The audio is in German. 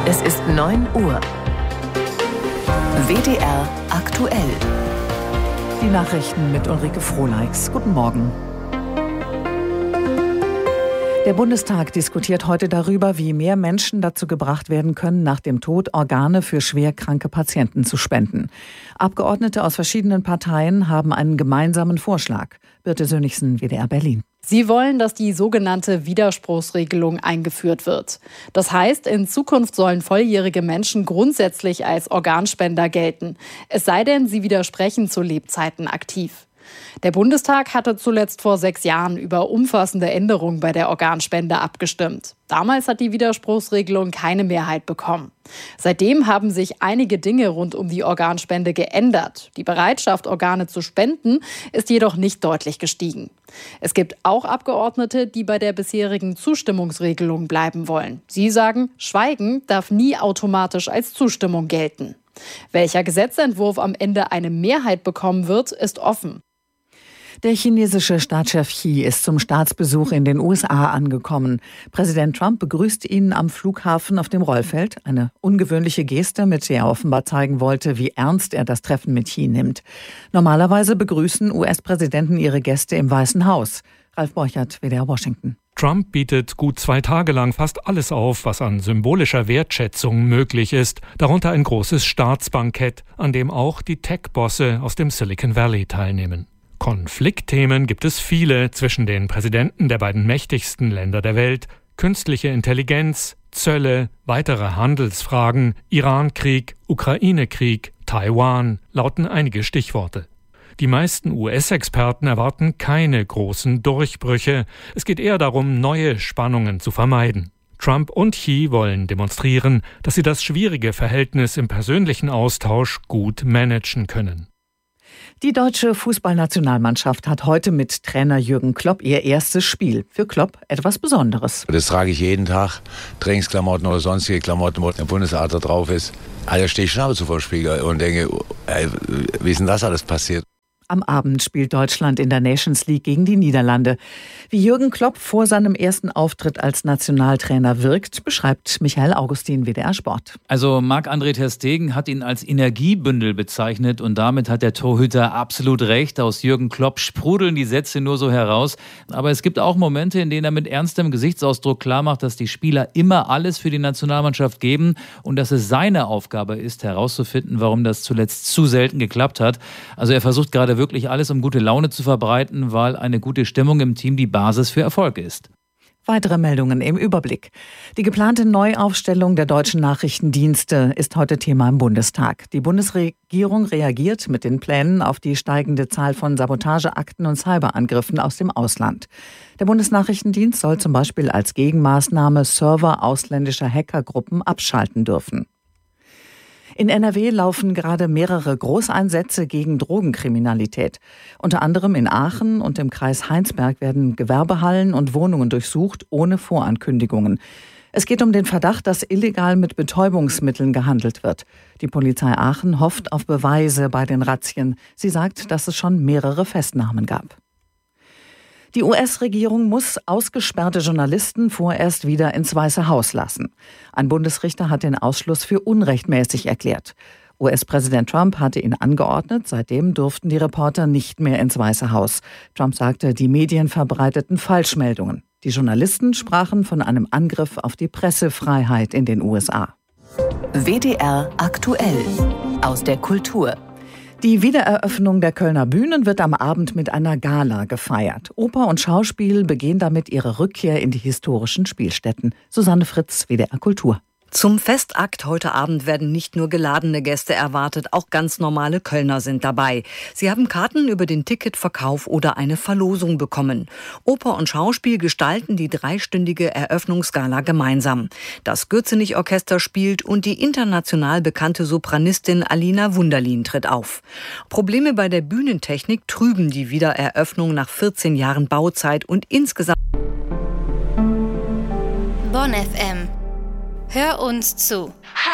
Es ist 9 Uhr. WDR aktuell. Die Nachrichten mit Ulrike Frohleix. Guten Morgen. Der Bundestag diskutiert heute darüber, wie mehr Menschen dazu gebracht werden können, nach dem Tod Organe für schwer kranke Patienten zu spenden. Abgeordnete aus verschiedenen Parteien haben einen gemeinsamen Vorschlag. Birte Sönnigsen, WDR Berlin. Sie wollen, dass die sogenannte Widerspruchsregelung eingeführt wird. Das heißt, in Zukunft sollen volljährige Menschen grundsätzlich als Organspender gelten. Es sei denn, sie widersprechen zu Lebzeiten aktiv. Der Bundestag hatte zuletzt vor 6 Jahren über umfassende Änderungen bei der Organspende abgestimmt. Damals hat die Widerspruchsregelung keine Mehrheit bekommen. Seitdem haben sich einige Dinge rund um die Organspende geändert. Die Bereitschaft, Organe zu spenden, ist jedoch nicht deutlich gestiegen. Es gibt auch Abgeordnete, die bei der bisherigen Zustimmungsregelung bleiben wollen. Sie sagen, Schweigen darf nie automatisch als Zustimmung gelten. Welcher Gesetzentwurf am Ende eine Mehrheit bekommen wird, ist offen. Der chinesische Staatschef Xi ist zum Staatsbesuch in den USA angekommen. Präsident Trump begrüßt ihn am Flughafen auf dem Rollfeld. Eine ungewöhnliche Geste, mit der er offenbar zeigen wollte, wie ernst er das Treffen mit Xi nimmt. Normalerweise begrüßen US-Präsidenten ihre Gäste im Weißen Haus. Ralf Borchert, WDR Washington. Trump bietet gut 2 Tage lang fast alles auf, was an symbolischer Wertschätzung möglich ist. Darunter ein großes Staatsbankett, an dem auch die Tech-Bosse aus dem Silicon Valley teilnehmen. Konfliktthemen gibt es viele zwischen den Präsidenten der beiden mächtigsten Länder der Welt. Künstliche Intelligenz, Zölle, weitere Handelsfragen, Iran-Krieg, Ukraine-Krieg, Taiwan lauten einige Stichworte. Die meisten US-Experten erwarten keine großen Durchbrüche. Es geht eher darum, neue Spannungen zu vermeiden. Trump und Xi wollen demonstrieren, dass sie das schwierige Verhältnis im persönlichen Austausch gut managen können. Die deutsche Fußballnationalmannschaft hat heute mit Trainer Jürgen Klopp ihr erstes Spiel. Für Klopp etwas Besonderes. Das trage ich jeden Tag. Trainingsklamotten oder sonstige Klamotten, wo der Bundesadler drauf ist. Also stehe ich Schnauze vor dem Spiegel und denke, wie ist denn das alles passiert? Am Abend spielt Deutschland in der Nations League gegen die Niederlande. Wie Jürgen Klopp vor seinem ersten Auftritt als Nationaltrainer wirkt, beschreibt Michael Augustin, WDR Sport. Also Marc-André ter Stegen hat ihn als Energiebündel bezeichnet und damit hat der Torhüter absolut recht. Aus Jürgen Klopp sprudeln die Sätze nur so heraus. Aber es gibt auch Momente, in denen er mit ernstem Gesichtsausdruck klarmacht, dass die Spieler immer alles für die Nationalmannschaft geben und dass es seine Aufgabe ist, herauszufinden, warum das zuletzt zu selten geklappt hat. Also er versucht gerade wirklich alles, um gute Laune zu verbreiten, weil eine gute Stimmung im Team die Basis für Erfolg ist. Weitere Meldungen im Überblick. Die geplante Neuaufstellung der deutschen Nachrichtendienste ist heute Thema im Bundestag. Die Bundesregierung reagiert mit den Plänen auf die steigende Zahl von Sabotageakten und Cyberangriffen aus dem Ausland. Der Bundesnachrichtendienst soll zum Beispiel als Gegenmaßnahme Server ausländischer Hackergruppen abschalten dürfen. In NRW laufen gerade mehrere Großeinsätze gegen Drogenkriminalität. Unter anderem in Aachen und im Kreis Heinsberg werden Gewerbehallen und Wohnungen durchsucht, ohne Vorankündigungen. Es geht um den Verdacht, dass illegal mit Betäubungsmitteln gehandelt wird. Die Polizei Aachen hofft auf Beweise bei den Razzien. Sie sagt, dass es schon mehrere Festnahmen gab. Die US-Regierung muss ausgesperrte Journalisten vorerst wieder ins Weiße Haus lassen. Ein Bundesrichter hat den Ausschluss für unrechtmäßig erklärt. US-Präsident Trump hatte ihn angeordnet. Seitdem durften die Reporter nicht mehr ins Weiße Haus. Trump sagte, die Medien verbreiteten Falschmeldungen. Die Journalisten sprachen von einem Angriff auf die Pressefreiheit in den USA. WDR aktuell. Aus der Kultur. Die Wiedereröffnung der Kölner Bühnen wird am Abend mit einer Gala gefeiert. Oper und Schauspiel begehen damit ihre Rückkehr in die historischen Spielstätten. Susanne Fritz, WDR Kultur. Zum Festakt heute Abend werden nicht nur geladene Gäste erwartet, auch ganz normale Kölner sind dabei. Sie haben Karten über den Ticketverkauf oder eine Verlosung bekommen. Oper und Schauspiel gestalten die 3-stündige Eröffnungsgala gemeinsam. Das Gürzenich-Orchester spielt und die international bekannte Sopranistin Alina Wunderlin tritt auf. Probleme bei der Bühnentechnik trüben die Wiedereröffnung nach 14 Jahren Bauzeit und insgesamt. Bonn FM. Hör uns zu.